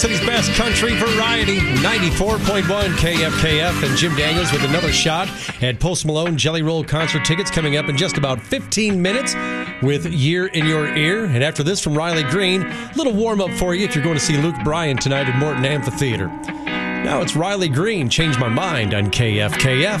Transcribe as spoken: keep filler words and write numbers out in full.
City's best country variety, ninety-four point one K F K F, and Jim Daniels with another shot at Post Malone Jelly Roll concert tickets coming up in just about fifteen minutes with Year in Your Ear. And after this from Riley Green, a little warm-up for you if you're going to see Luke Bryan tonight at Morton Amphitheater. Now it's Riley Green, Change My Mind on K F K F.